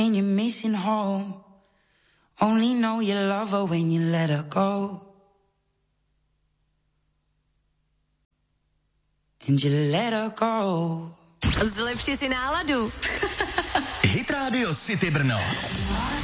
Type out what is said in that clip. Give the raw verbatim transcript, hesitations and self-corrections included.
and you're missing home. Only know you love her when you let her go. And you let her go. Zlepši si náladu. Hit Radio City Brno.